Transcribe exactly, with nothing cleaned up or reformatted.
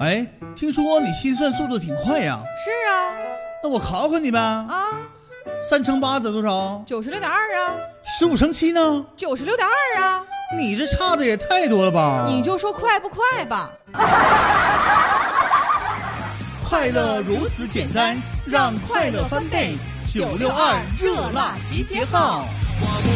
哎，听说你心算速度挺快呀？ 是啊。 那我考考你呗。 啊， 三乘八得多少？ 九十六点二啊。 十五乘七呢？ 九十六点二啊。 你这差的也太多了吧？ 你就说快不快吧。 快乐如此简单，让快乐翻倍。九六二热辣集结号。